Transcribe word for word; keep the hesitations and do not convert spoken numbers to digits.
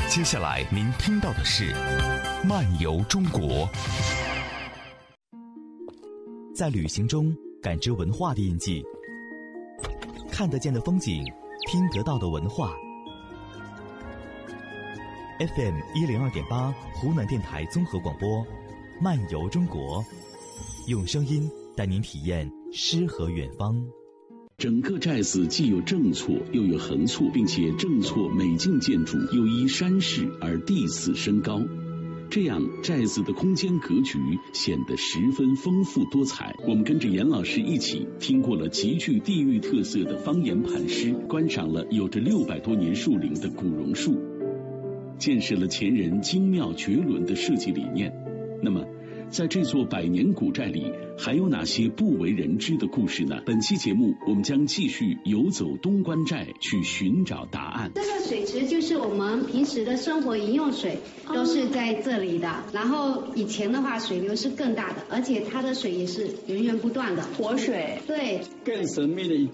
接下来您听到的是《漫游中国》。 在旅行中感知文化的印记，看得见的风景，听得到的文化。F M 一零二点八，湖南电台综合广播，《漫游中国》，用声音带您体验诗和远方。 整个寨子既有正错又有横错，并且正错每进建筑又依山势而递次升高，这样寨子的空间格局显得十分丰富多彩。我们跟着严老师一起听过了极具地域特色的方言盘诗，观赏了有着六百多年树龄的古榕树，见识了前人精妙绝伦的设计理念。那么在这座百年古寨里，还有哪些不为人知的故事呢？本期节目，我们将继续游走东关寨，去寻找答案。 这个水池就是我们平时的生活饮用水，都是在这里的。然后以前的话，水流是更大的，而且它的水也是源源不断的， 活水。 对。 更神秘的一